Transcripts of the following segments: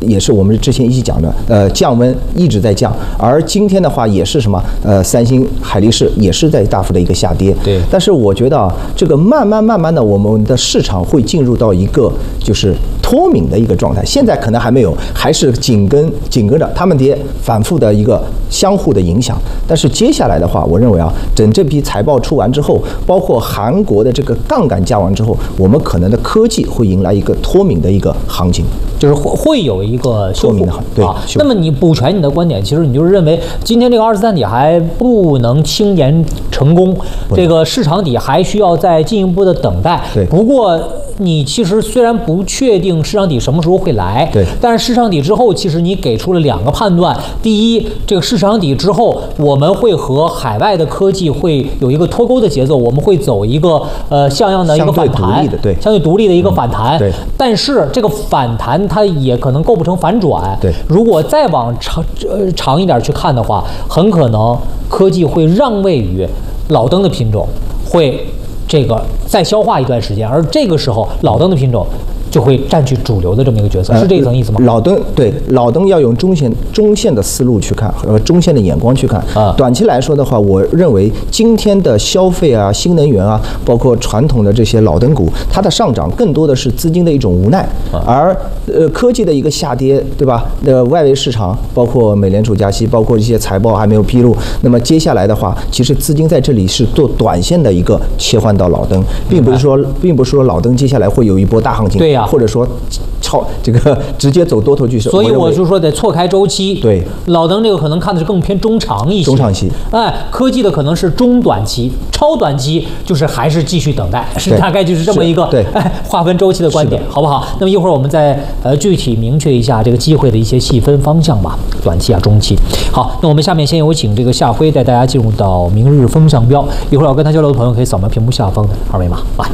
也是我们之前一起讲的，降温一直在降，而今天的话也是什么，三星、海力士也是在大幅的一个下跌。 对， 但是我觉得啊，这个慢慢的，我们的市场会进入到一个就是脱敏的一个状态。现在可能还没有，还是紧跟着他们跌，反复的一个相互的影响。但是接下来的话，我认为啊，整这批财报出完之后，包括韩国的这个杠杆加完之后，我们可能的科技会迎来一个脱敏的一个行情， 就是会有一个修复的。 对啊。那么你补全你的观点，其实你就是认为今天这个23底还不能轻言成功，这个市场底还需要再进一步的等待。 对， 不过你其实虽然不确定市场底什么时候会来， 对， 但是市场底之后，其实你给出了2个判断。第一，这个市场底之后，我们会和海外的科技会有一个脱钩的节奏，我们会走一个像样的一个反弹， 对， 相对独立的一个反弹。 对， 但是这个反弹它也可能构不成反转。 对， 如果再往长一点去看的话，很可能科技会让位于老登的品种，会这个再消化一段时间，而这个时候老登的品种就会占据主流的这么一个角色，是这一层意思吗？ 老登要用中线的思路去看，中线的眼光去看。短期来说的话，我认为今天的消费啊、新能源啊，包括传统的这些老登股，它的上涨更多的是资金的一种无奈，而科技的一个下跌，对吧？外围市场包括美联储加息，包括一些财报还没有披露，那么接下来的话，其实资金在这里是做短线的一个切换到老登，并不是说老登接下来会有一波大行情。 对呀。 或者说这个直接走多头趋势， 所以我就说得错开周期。 对， 老登这个可能看的是更偏中长一些， 中长期。 科技的可能是中短期，超短期就是还是继续等待，是大概就是这么一个划分周期的观点，好不好？那么一会儿我们再具体明确一下这个机会的一些细分方向吧，短期啊、中期。好，那我们下面先有请这个夏辉带大家进入到明日风向标，一会儿要跟他交流的朋友可以扫描屏幕下方的二维码来。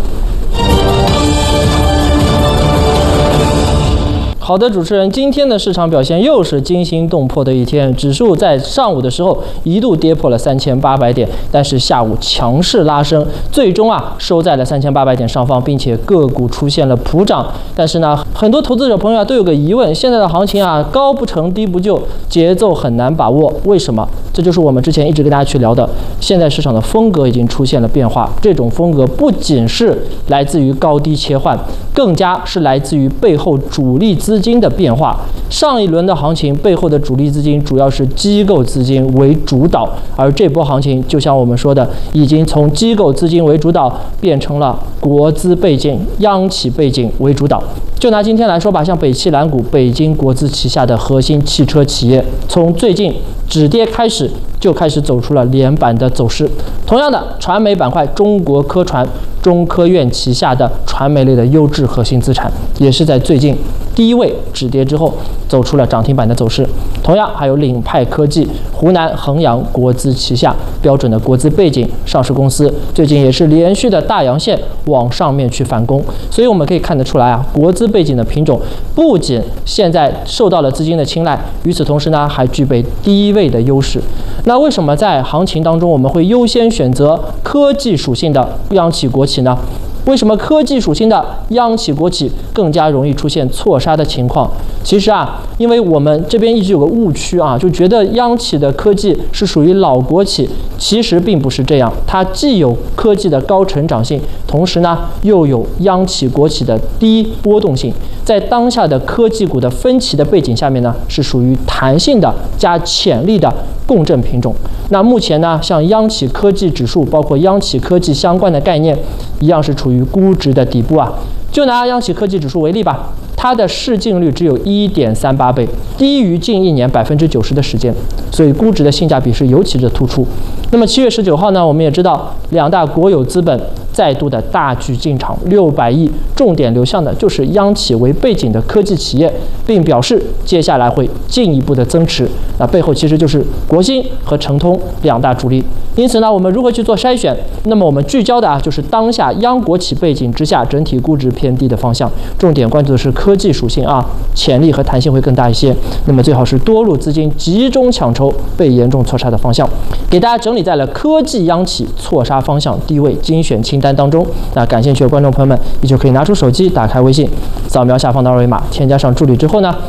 好的，主持人，今天的市场表现又是惊心动魄的一天。指数在上午的时候一度跌破了3800点，但是下午强势拉升，最终收在了3800点上方，并且个股出现了普涨。但是呢，很多投资者朋友都有个疑问：现在的行情高不成低不就，节奏很难把握，为什么？这就是我们之前一直跟大家去聊的，现在市场的风格已经出现了变化。这种风格不仅是来自于高低切换，更加是来自于背后主力资金的变化。上一轮的行情背后的主力资金主要是机构资金为主导，而这波行情就像我们说的，已经从机构资金为主导变成了国资背景、央企背景为主导。就拿今天来说吧，像北汽蓝股、北京国资旗下的核心汽车企业，从最近止跌开始就开始走出了连板的走势。同样的，传媒板块中国科传、中科院旗下的传媒类的优质核心资产，也是在最近低位止跌之后走出了涨停板的走势。同样还有领派科技、湖南衡阳国资旗下标准的国资背景上市公司，最近也是连续的大阳线往上面去反攻。所以我们可以看得出来国资背景的品种不仅现在受到了资金的青睐，与此同时呢，还具备低位的优势。那为什么在行情当中我们会优先选择科技属性的央企国企呢？为什么科技属性的央企国企更加容易出现错杀的情况？其实因为我们这边一直有个误区就觉得央企的科技是属于老国企，其实并不是这样。它既有科技的高成长性，同时呢又有央企国企的低波动性。在当下的科技股的分歧的背景下面呢，是属于弹性的加潜力的共振品种。那目前呢，像央企科技指数，包括央企科技相关的概念，一样是处于估值的底部就拿央企科技指数为例吧，它的市净率只有1.38倍，低于近一年90%的时间，所以估值的性价比是尤其的突出。那么7月19号呢，我们也知道两大国有资本再度的大举进场，600亿重点流向的就是央企为背景的科技企业，并表示接下来会进一步的增持。那背后其实就是国新和成通两大主力。因此呢，我们如何去做筛选？那么我们聚焦的就是当下央国企背景之下整体估值偏低的方向，重点关注的是科技属性潜力和弹性会更大一些。那么最好是多路资金集中抢筹被严重错杀的方向，给大家整理在了科技央企错杀方向低位精选清单当中。那感兴趣的观众朋友们，依旧可以拿出手机，打开微信，扫描下方的二维码，添加上助理之后呢，